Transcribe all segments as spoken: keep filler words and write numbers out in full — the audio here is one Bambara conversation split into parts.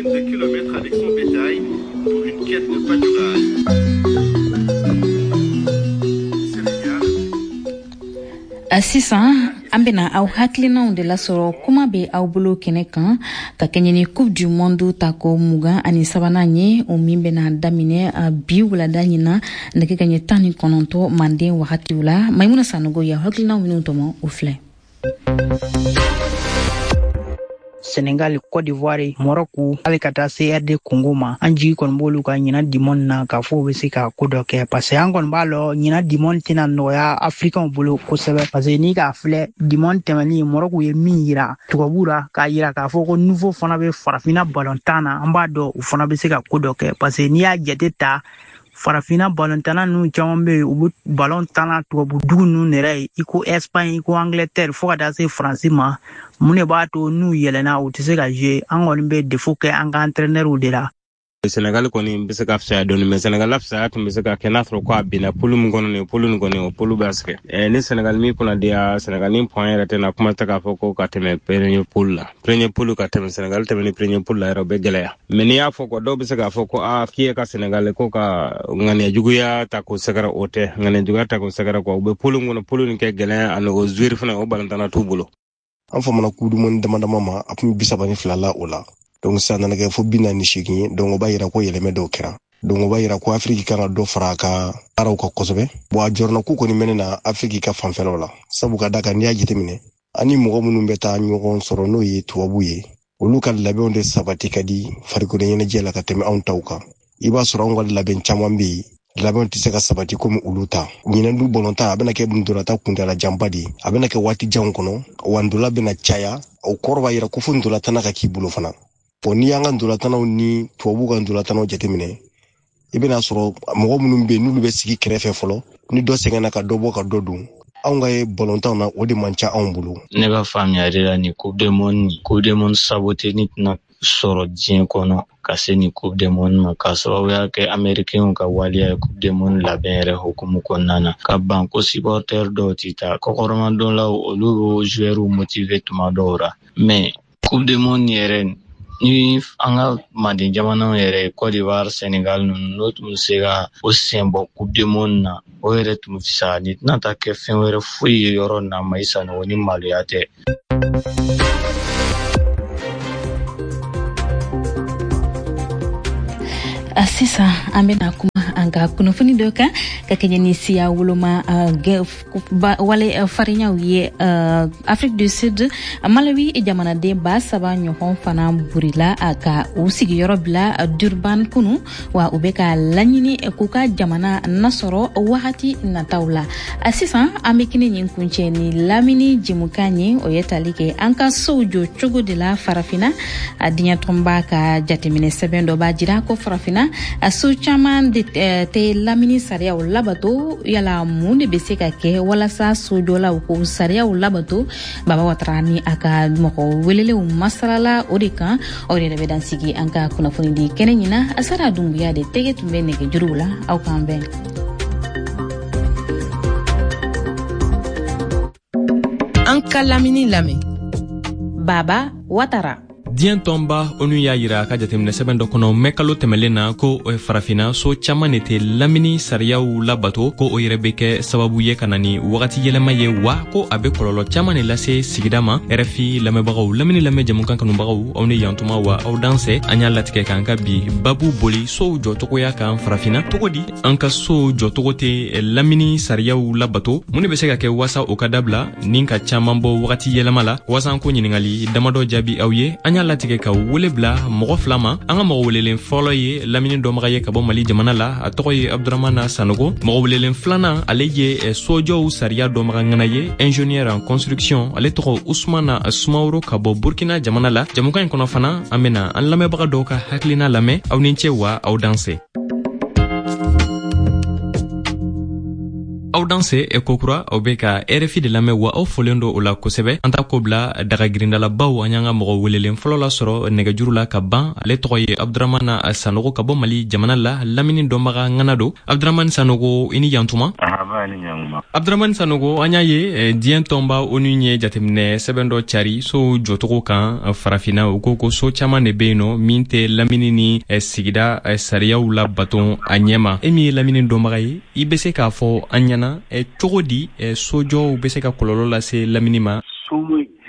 de kilomètres avec son bétail pour une quête de pâturage. Sisan an bena aw hakilinaw de lasɔrɔ kuma be aw bolo kɛnɛ kan ka kɛɲɛ ni coupe du monde ta ko mugan ani sabanan ye o min bena daminɛ bi wulada ɲina nɛgɛ kaɲɛ tan ni kɔnɔntɔ manden wagatiw la Maimuna Sanogo ya hakilinaw minnu tɔmɔ o filɛ. Senegal, Côte d'Ivoire, Morocco, hali ka taa C R D Congo ma an jigi kɔni b'olu ka ɲina dimɔni na k'a fɔ u bɛ se ka ko dɔ kɛ parce que an kɔni b'a lɔ ɲina dimɔni tɛna nɔgɔya africains bolo kosɛbɛ parce que n'i k'a filɛ dimɔni tɛmɛni Morocco ye min yira tubabu la k'a yira k'a fɔ ko nouveau fana bɛ farafinna ballontan na an b'a dɔn u fana bɛ se ka ko dɔ kɛ parce que n'i y'a jate ta farafina ballontanna ninnu caman bɛ yen u bɛ ballon tanna tubabu dugu ninnu yɛrɛ ye i ko Espagne i ko Angleterre fo ka taa se Faransi ma mun de b'a to n'u yɛlɛnna u tɛ se ka jouer an kɔni bɛ défaut kɛ an ka entraîneur de la. Senegal kɔni bɛ se ka fisaya dɔɔni mais Senegal la fisaya tun bɛ se ka kɛ n'a sɔrɔ ko a binna polu min kɔnɔ nin polu nin kɔni o polu bɛ sɛgɛn ɛ ni Senegal min kunna diya Senegal ni point yɛrɛ tɛ na kuma tɛ k'a fɔ ko ka tɛmɛ premier polu la premier polu ka tɛmɛ Senegal tɛmɛ ni premier polu la yɛrɛ o bɛ gɛlɛya mais n'i y'a fɔ ko dɔw bɛ se k'a fɔ ko a k'i ye ka Senegal ko ka ŋaniya juguya ta k'o sɛgɛrɛ o tɛ ŋaniya juguya ta k'o sɛgɛrɛ quoi u bɛ polu kɔnɔ polu nin kɛ gɛlɛya ani o joueur fana o ballontanna t'u bolo. An famana kudumɔni dama dama ma a tun bi saba ni fila la o la donc sa nana kɛ fo bi naani ni seegin ye donc o b'a yira ko yɛlɛmɛ dɔw kɛra donc o b'a yira ko Afrique kan ka dɔ fara a ka baaraw kan kosɛbɛ bon a jɔrɔna ko kɔni mɛnɛ na Afrique ka fanfɛlaw la sabu ka da kan n'i y'a jateminɛ ani mɔgɔ minnu bɛ taa ɲɔgɔn sɔrɔ n'o ye tubabu ye olu ka labɛnw de sabati ka di farikolo ɲɛnajɛ la ka tɛmɛ anw taw kan i b'a sɔrɔ anw ka labɛn caman bɛ yen labɛnw tɛ se ka sabati komi olu ta ɲinɛ du bɔlɔntan a bɛna kɛ ndolata kuntala janba de a bɛna kɛ waati janw kɔnɔ wa ndola bɛna caya o kɔrɔ b'a yira ko fo ndolatana ka k'i bolo fana bon n'i y'an ka ndolatanaw ni tubabu ka ndolatanaw jateminɛ i bɛna sɔrɔ mɔgɔ minnu bɛ yen n'olu bɛ sigi kɛrɛfɛ fɔlɔ ni dɔ sɛgɛnna ka dɔ bɔ ka dɔ dun anw ka bɔlɔntanw na o de man ca anw bolo. Ne ka faamuyali la ni coupe du monde coupe du monde saboté ni tɛna sɔrɔ diɲɛ kɔnɔ ka se ni coupe du monde ma ka sababuya kɛ américains ka waliya ye coupe du monde labɛn yɛrɛ hukumu kɔnɔna na ka ban ko supporter dɔw tɛ taa kɔkɔrɔmadonlaw olu y'o joueurs motiver tuma dɔw la mais coupe du monde yɛrɛ ni an ka manden jamanaw yɛrɛ Côte d'Ivoire Senegal ninnu n'o tun bɛ se ka o sen bɔ coupe du monde na o yɛrɛ tun bɛ fisaya ni tɛna taa kɛ fɛn wɛrɛ foyi ye yɔrɔ in na ma i sanɔgɔ ni maloya tɛ. Sisan an bɛna kuma an ka kunnafoni dɔ kan ka kɛɲɛ ni siya woloma wale farinyaw ye Afrique du Sud Malawi jamanaden ba saba ɲɔgɔn fana burila ka u sigiyɔrɔ bila Durban kunu wa u bɛ ka laɲini k'u ka jamana nasɔrɔ wagati nataw la sisan an bɛ kini ɲin kuncɛ ni lamini jimukan ye o ye tali kɛ an ka sow jɔ cogo de la farafina a diɲɛ tɔnba ka jateminɛ sɛbɛn dɔ b'a jira ko farafina a so caman de tɛ lamini sariyaw labato yala mun de bɛ se ka kɛ walasa sojɔlaw ko sariyaw labato Baba Watara ni a ka mɔgɔ welelenw masarala o de kan o de bɛ dan sigi an ka kunnafoni di kɛnɛ ɲina Asara Dunbuya de tɛgɛ tun bɛ nɛgɛjuruw la aw k'an bɛn. An ka lamini lamɛn Baba Watara. Diɲɛ tɔnba onu y'a yira ka jateminɛ sɛbɛn dɔ kɔnɔ mɛ kalo tɛmɛlen na ko farafina so caman de tɛ lamini sariyaw labato ko o yɛrɛ bɛ kɛ sababu ye ka na ni wagati yɛlɛma ye wa ko a bɛ kɔlɔlɔ caman de lase sigida ma R F I lamɛnbagaw lamini lamɛn jamukan kanubagaw aw ni yantuma wa aw danse an y'a latigɛ k'an ka bi babu boli sow jɔcogoya kan farafina cogo di an ka sow jɔcogo tɛ lamini sariyaw labato mun de bɛ se ka kɛ wasa o ka dabila ni ka caman bɔ wagati yɛlɛma la wasa an ko ɲiningali damadɔ jaabi aw ye an y'a latigɛ ka wele bila mɔgɔ fila ma an ka mɔgɔ welelen fɔlɔ ye lamini dɔnbaga ye ka bɔ Mali jamana la a tɔgɔ ye Abdramana Sanogo mɔgɔ welelen filanan ale ye sojɔw sariya dɔnbaga ŋana ye ingénieur en construction ale tɔgɔ Usmana Sumaworo ka bɔ Burkina jamana la jamukan in kɔnɔ fana an bɛna an lamɛnbaga dɔw ka hakilina lamɛn aw ni ce wa aw danse. Aw danse e kokura aw be ka R F I de lamɛn wa aw folen do o la kosɛbɛ an ta ko bila daga girindala baw an y'an ka mɔgɔ welelen fɔlɔ la sɔrɔ nɛgɛjuru la ka ban ale tɔgɔ ye Abdramana Sanogo ka bɔ Mali jamana la lamini dɔnbaga ŋana do Abdramana Sanogo i ni yantuma. Ahaba ni ɲankuma ma. Abdraman Sanogo anya ye dien tomba onunye jatemne sebendo chari so jotogo kan farafina ukoko so chama ne beno minte lamini ni sigida sariya ula baton anyema emi lamini ndomagaye ibese ka fo anyana e chogodi sojo bese ka kololo la se lamini ma so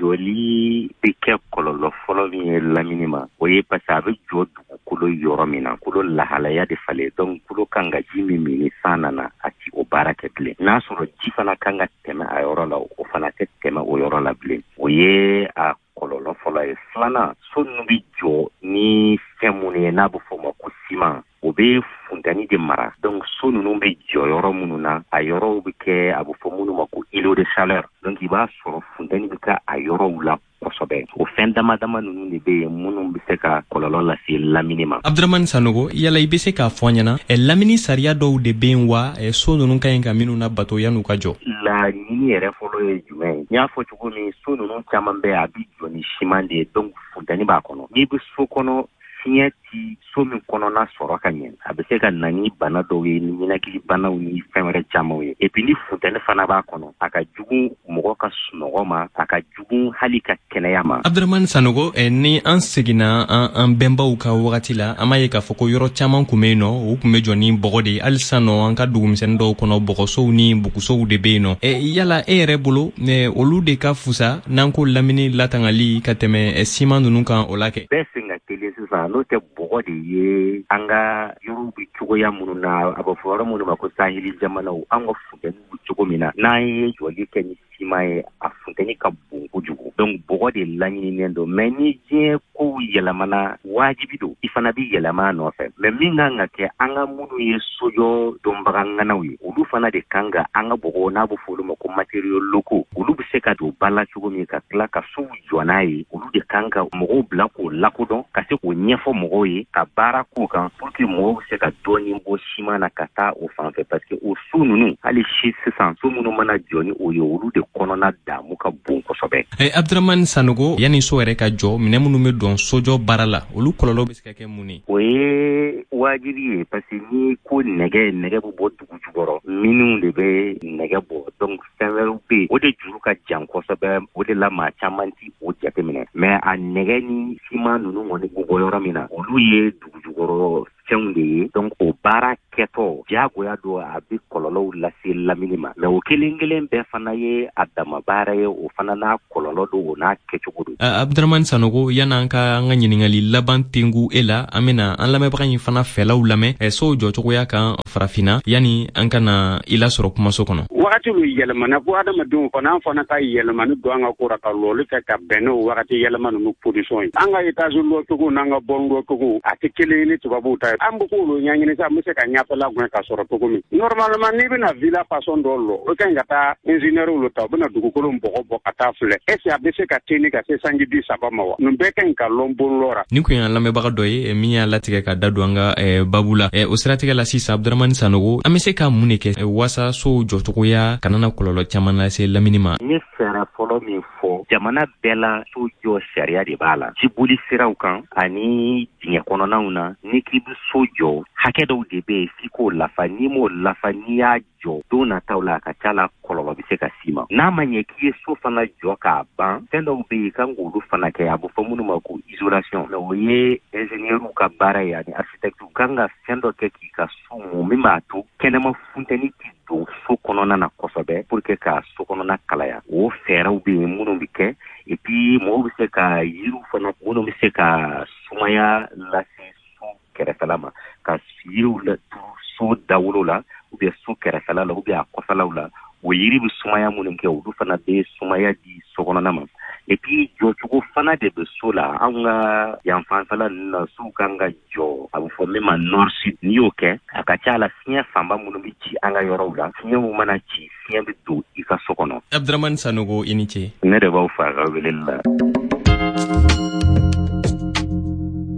joli beke kololo folo mi lamini ma oye pasabe jodu kulo yoromina kulo lahala ya de fale donc kulo kanga jimi mini sana na ati obara ketle na soro jifana kanga tema ayoro la o fana tema o yoro la ble oye a kololo folo e flana so nubi jo ni femune na bu foma kusima obe fundani de mara donc so nunu be jo yoro mununa ayoro bike abu fomunu mako ilo de chaleur donc iba soro fundani bika ayoro ula kosobe o fenda madama nunu ne be munum biseka kololo la si laminima. Abdraman Sanogo yala ibese ka fonyana e lamini saria do de benwa e so nunu kayenga minu na bato yanu kajo la nini ere folo e jume nya fo chugo mi so nunu chamambe abi joni shimande donc fundani ba kono mi bu so kono sinyati so mi kono na soro kanyen abeseka nani bana do we ni na ki bana uni femere chamawe e puis ni fundani fana ba kono aka jugu mogo ka sunogoma aka jugu halika keneyama. Abdraman Sanogo e ni ansegina an, an bemba uka wakati la amaye ka foko yoro chaman kumeno u kumejo ni bogode alisano an ka dugumisen do kono bogoso ni bukuso de beno e yala e rebolo ne olu de ka fusa nanko lamini latangali kateme e simanu nunka olake besinga telesisa no te bogode ye anga yoro bi chugo ya mununa aboforo munu makosa hili jamana u anga fude chugo mina na ye joli kenyi simaye afunteni ka bungu jugo donc bogode lanyini nendo meni je ko yelamana wajibi do ifana bi yelama no fe me minga ngake anga munu ye sojo dombaga nganawi ulu fana de kanga anga bogo na bu fulu mako material loko ulu biseka do bala chugo mi ka kla ka su jonayi ulu de kanga mogo blanco lakodon ka se ko nyefo mogo ye ka bara ko kan pour que mogo se ka doni mbo shima na kata o fanfe parce que o sununu ali shi sisan so munu mana joni o yo ulu de konona damu ka bon ko sobe e Abdraman Sanogo yani so ere ka jo mine munu me don sojo barala olu kololo biseka ke muni oye wajibi parce que ni ko nege nege bo bodu jugoro minu de be nege bo donc several pe o de juru ka janko sobe o de la ma chamanti o jate mine mais a nege ni sima nunu ngoni go yoro mina olu ye dugu jugoro changde donc o bara keto jago ya do abi kololo la si la minima mais o kelengelen be fana ye adama bara ye o fana na kololo do na kechugo uh, Abdraman Sanogo yana anka nga nyiningali laban tingu ela amena an lame bakanyi fana fela ulame e so jo chogo ya kan farafina yani anka na ila soro kuma so kono wakati lu yelmana bu adama dum fana fana ka yelmana do anga ko raka lolu ka ka beno wakati yelmana nu position anga etazu lo chogo nanga bongo chogo atikele to babu ta ambu ko lo nyanyine sa muse ka nyapa la gwen ka soro to gomi normalement ni bina villa façon dolo o kan gata ingénieur lo ta bina dugu ko mbo ko kata fle e se abese ka teni ka se sangi di sabama wa no be kan ka lombo lora ni ko yan lambe baga doye e miya latige ka dadwanga e babula e usratige la sisa Abdraman Sanogo amese ka muneke e wasa so joto ko ya kanana kololo chamana se laminima ni sera folo mi fo jamana bela so jo sharia de bala jibuli sira ukan ani dinye kono nauna ni kibu sojo hakedo de be fiko lafani mo lafani ya jo dona taula ka chala kololo biseka sima na manye ki so fana jo ka ban tendo be kan gulu fana ke abu famunu mako isolation no ye ingénieur ka bara ya ni architecte kanga sendo ke ki ka sumu mimatu kenema funteni ki do so konona na kosobe pour que ka so konona kalaya o fera u be munu bike et puis mo biseka yiru fana munu biseka sumaya la keresalama ka yiru la so dawlo la ou bien so keresala la ou bien akosala la o yiri bi sumaya munum ke o du fana be sumaya di sokono nama et puis jo chugo fana de be sola anga ya mfansala na su kanga jo abu fo mema nord sud ni oke akachala sinya famba munum bi ci anga yoro la sinya mu mana ci sinya bi do ika sokono. Abdraman Sanogo iniche ne de ba fa ga welilla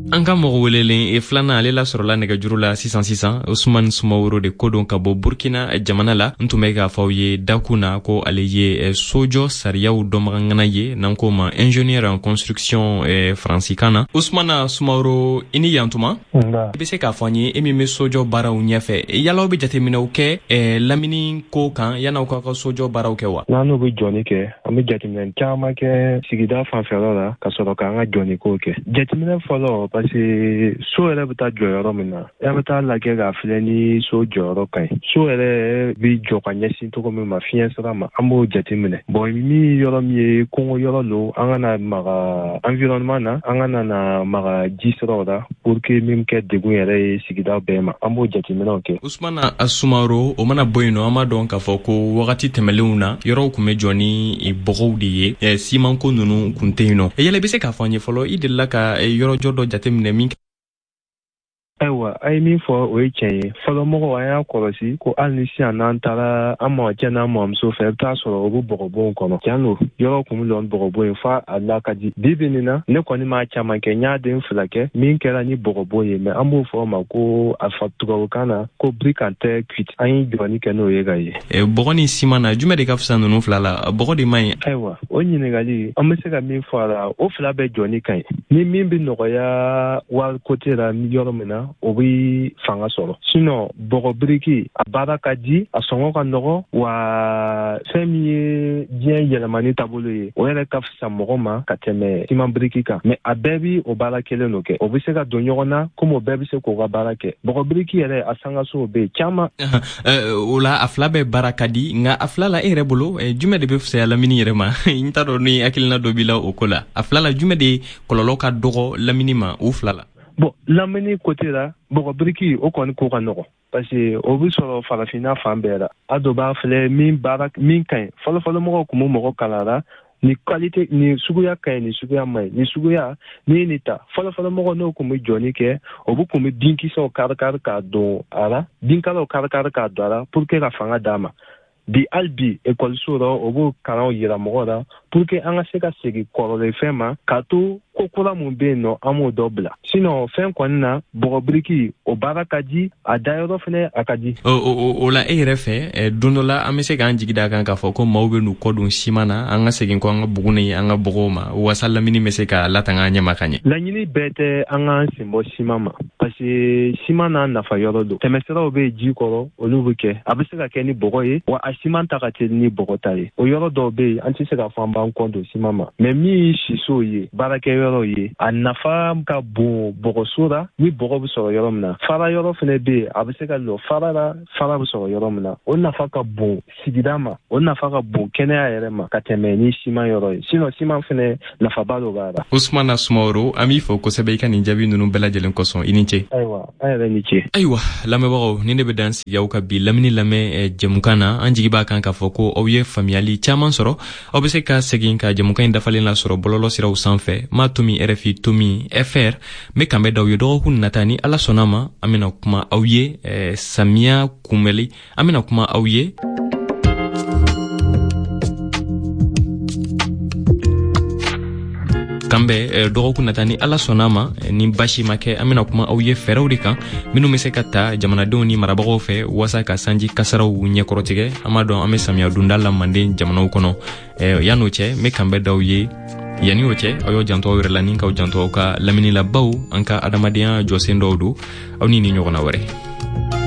an ka mɔgɔ welelen e filanan ale la sɔrɔla nɛgɛjuru la sisan sisan Usman Sumaworo de ko don ka bɔ Burkina jamana la n tun bɛ k'a fɔ aw ye dakun na ko ale ye sojɔ sariyaw dɔnbagangana ye n'an ko ma ingénieur en construction faransikan na. Usman Sumaworo i ni yantuma i bɛ se k'a fɔ an ye e min bɛ sojɔ baaraw ɲɛfɛ yala aw bɛ jateminɛw kɛ lamini ko kan yan'aw ka ka sojɔ baaraw kɛ wa? n'an n'u bɛ jɔni kɛ an bɛ jateminɛ caman kɛ sigida fanfɛla la ka sɔrɔ k'an ka jɔni ko kɛ. Jateminɛ fɔlɔ parce que so yɛrɛ bɛ taa jɔ yɔrɔ min na e bɛ taa lajɛ k'a filɛ ni so jɔyɔrɔ ka ɲi. So yɛrɛ bɛ jɔ ka ɲɛsin cogo min ma fiɲɛ sira ma an b'o jateminɛ. Bon min yɔrɔ min ye kɔngɔ yɔrɔ lo an kana maga environnement na an kana na maga ji siraw la pour que min kɛ degun yɛrɛ ye sigida bɛɛ ma an b'o jateminɛw kɛ. Usman Sumaworo o mana bɔ yen nɔ an b'a dɔn k'a fɔ ko wagati tɛmɛlenw na yɔrɔw tun bɛ jɔ ni bɔgɔw de ye simanko ninnu kun tɛ yen nɔ. Yala i bɛ se k'a fɔ an ye fɔlɔ i delila ka yɔrɔjɔ dɔ jateminɛ min? Ayiwa a ye min fɔ o ye tiɲɛ ye fɔlɔ mɔgɔw an y'a kɔlɔsi ko hali ni sisan n'an taara an mɔgɔcɛ n'an mɔmuso fɛ i bɛ taa sɔrɔ o bɛ bɔgɔbɔnw kɔnɔ tiɲɛ don yɔrɔ kun bɛ lɔn bɔgɔbɔn ye f'a a la ka di bi bi nin na ne kɔni m'a caman kɛ n y'a den fila kɛ min kɛra ni bɔgɔbɔn ye mɛ an b'o fɔ o ma ko a fa tubabukan na ko brique en terre cuite an ye jɔni kɛ n'o ye ka ye. Bɔgɔ ni siman na jumɛn de ka fisa ninnu fila la bɔgɔ de man ɲi? Ayiwa o ɲininkali an bɛ se ka min fɔ a la o fila bɛɛ jɔni ka ɲi ni min bɛ nɔgɔya wari côté la yɔrɔ min na o bɛ fanga sɔrɔ sinon bɔgɔ biriki a baara ka di a sɔngɔ ka nɔgɔ wa fɛn min ye diɲɛ yɛlɛmani taabolo ye o yɛrɛ ka fisa mɔgɔ ma ka tɛmɛ siman biriki kan mais a bɛɛ bi o baara kelen n'o kɛ o bɛ se ka don ɲɔgɔn na komi o bɛɛ bɛ se k'o ka baara kɛ bɔgɔ biriki yɛrɛ a sangasow bɛ yen caman. O la a fila bɛɛ baara ka di nka a fila la e yɛrɛ bolo jumɛn de bɛ fisaya lamini yɛrɛ ma n t'a dɔn ni hakilina dɔ b'i la o ko la a fila la jumɛn de kɔlɔlɔ ka dɔgɔ lamini ma o fila la? Bon lamini côté la bɔgɔ biriki o kɔni ko ka nɔgɔ parce que o bɛ sɔrɔ farafinna fan bɛɛ la a dɔ b'a filɛ min baara min ka ɲi fɔlɔfɔlɔ mɔgɔw tun bɛ mɔgɔ kalara ni qualité ni suguya ka ɲi ni suguya ma ɲi ni suguya ni ni ta fɔlɔfɔlɔ mɔgɔ n'o tun bɛ jɔni kɛ o bɛ tun bɛ binkisɛw kari kari k'a don a la binkalaw kari kari k'a don a la pour que ka fanga d'a ma bi hali bi ekɔliso la o b'o kalanw yira mɔgɔw la pour que an ka se ka segin kɔrɔlen fɛn ma k'a to ko kura mun bɛ yen nɔ an b'o dɔ bila sinon fɛn kɔni na bɔgɔ biriki o baara ka di a dayɔrɔ fɛnɛ a ka di. O la e yɛrɛ fɛ don dɔ la an bɛ se k'an jigi da kan k'a fɔ ko maaw bɛ n'u kɔ don siman na an ka segin kɔ an ka bugu ni an ka bɔgɔw ma walasa lamini bɛ se ka latanga an ɲɛ ma ka ɲɛ. Laɲini bɛɛ tɛ an k'an sen bɔ siman ma parce que siman n'a nafa yɔrɔ don tɛmɛsiraw bɛ ji kɔrɔ olu bɛ kɛ a bɛ se ka kɛ ni bɔgɔ ye wa a siman ta ka teli ni bɔgɔ ta ye o yɔrɔ dɔw bɛ yen an tɛ se k'a fɔ an b'an kɔ don siman ma mais min siso ye baarakɛ yɔrɔ ye a nafa ka bon bɔgɔso la ni bɔgɔ bɛ sɔrɔ yɔrɔ min na fara yɔrɔ fɛnɛ bɛ yen a bɛ se ka lɔ fara la fara bɛ sɔrɔ yɔrɔ min na o nafa ka bon sigida ma o nafa ka bon kɛnɛya yɛrɛ ma ka tɛmɛ ni siman yɔrɔ ye sinon siman fɛnɛ nafaba dɔ b'a la. Usman Sumaworo an b'i fɔ kosɛbɛ i ka nin jaabi ninnu bɛɛ lajɛlen kɔsɔn i ni ce. Ayiwa an yɛrɛ ni ce. Ayiwa lamɛnbagaw ni ne bɛ dan sigi aw ka bi lamini lamɛn jɛmukan na an jigi b'a kan k'a fɔ ko aw ye faamuyali caman sɔrɔ aw bɛ se ka segin ka jɛmukan in dafalen lasɔrɔ bɔlɔlɔ siraw sanfɛ m'a to min R F I Tomi F R n bɛ kan bɛ d'aw ye dɔgɔkun nata ni ala sɔnna ma an bɛna kuma aw ye samiya kunbɛli an bɛna kuma aw ye kan bɛ dɔgɔkun nata ni ala sɔnna ma ni basi ma kɛ an bɛna kuma aw ye fɛɛrɛw de kan minnu bɛ se ka ta jamanadenw ni marabagaw fɛ walasa ka sanji kasaraw ɲɛkɔrɔtigɛ an b'a dɔn an bɛ samiya donda la manden jamanaw kɔnɔ yan'o cɛ n bɛ kan bɛ d'aw ye yani o cɛ aw y'o janto aw yɛrɛ la ni k'aw janto aw ka lamini la baw an ka adamadenya jɔsen dɔw don aw ni ni ɲɔgɔnna wɛrɛ.